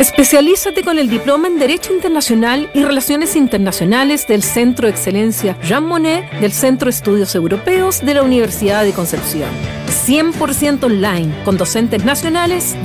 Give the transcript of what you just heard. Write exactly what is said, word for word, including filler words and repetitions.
Especialízate con el diploma en Derecho Internacional y Relaciones Internacionales del Centro de Excelencia Jean Monnet del Centro de Estudios Europeos de la Universidad de Concepción. cien por ciento online, con docentes nacionales